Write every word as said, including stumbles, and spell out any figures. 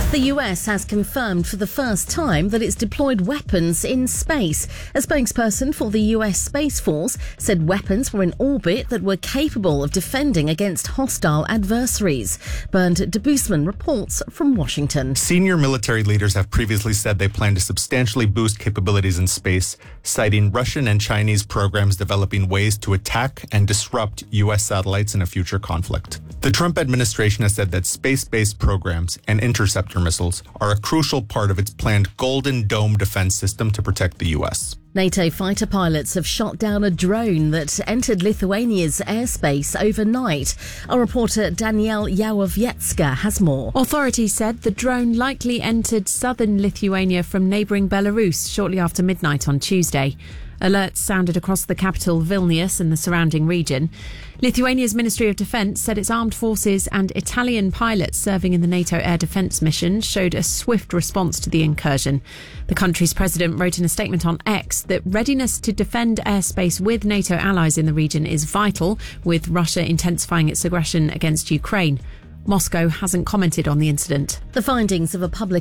The U S has confirmed for the first time that it's deployed weapons in space. A spokesperson for the U S Space Force said weapons were in orbit that were capable of defending against hostile adversaries. Bernd de Boosman reports from Washington. Senior military leaders have previously said they plan to substantially boost capabilities in space, citing Russian and Chinese programs developing ways to attack and disrupt U S satellites in a future conflict. The Trump administration has said that space-based programs and interceptor missiles are a crucial part of its planned Golden Dome defense system to protect the U S. NATO fighter pilots have shot down a drone that entered Lithuania's airspace overnight. Our reporter Danielle Yawowiecka has more. Authorities said the drone likely entered southern Lithuania from neighbouring Belarus shortly after midnight on Tuesday. Alerts sounded across the capital Vilnius and the surrounding region. Lithuania's Ministry of Defence said its armed forces and Italian pilots serving in the NATO air defence mission showed a swift response to the incursion. The country's president wrote in a statement on X that readiness to defend airspace with NATO allies in the region is vital, with Russia intensifying its aggression against Ukraine. Moscow hasn't commented on the incident. The findings of a public